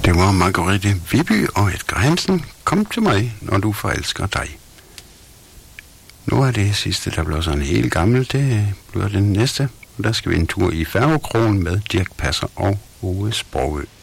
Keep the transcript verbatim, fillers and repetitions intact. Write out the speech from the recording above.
Det var Margrethe Viby og Edgar Hansen. Kom til mig, når du forelsker dig. Nu er det sidste, der bliver sådan helt gammel. Det bliver den næste. Og der skal vi en tur i Færgekrogen med Dirch Passer og Ove Sprogøe.